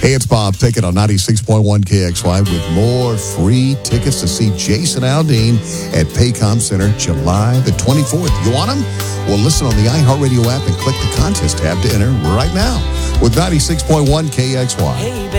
Hey, it's Bob Pickett on 96.1 KXY with more free tickets to see Jason Aldean at Paycom Center July the 24th. You want them? Well, listen on the iHeartRadio app and click the contest tab to enter right now with 96.1 KXY. Hey,